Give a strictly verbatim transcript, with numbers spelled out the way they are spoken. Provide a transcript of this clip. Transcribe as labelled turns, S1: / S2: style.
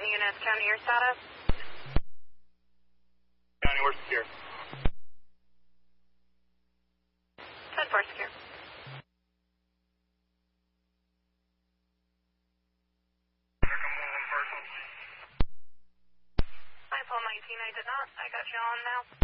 S1: units, county, your status?
S2: County, we're secure.
S1: ten four secure. I Paul nineteen, I did not. I got you on now.